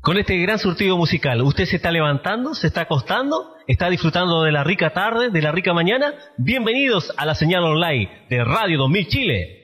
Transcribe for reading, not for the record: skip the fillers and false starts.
Con este gran surtido musical, ¿usted se está levantando, se está acostando, está disfrutando de la rica tarde, de la rica mañana? Bienvenidos a la señal online de Radio 2000 Chile.